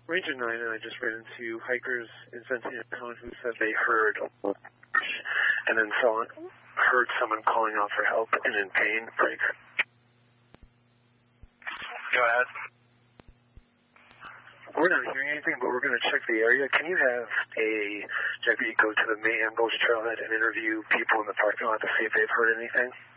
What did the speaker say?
Ranger 9, and I just ran into hikers in Centennial who said they heard and then heard someone calling out for help and in pain. Break. Go ahead. We're not hearing anything, but we're going to check the area. Can you have a deputy go to the Mayhem Gulch trailhead and interview people in the parking lot to see if they've heard anything?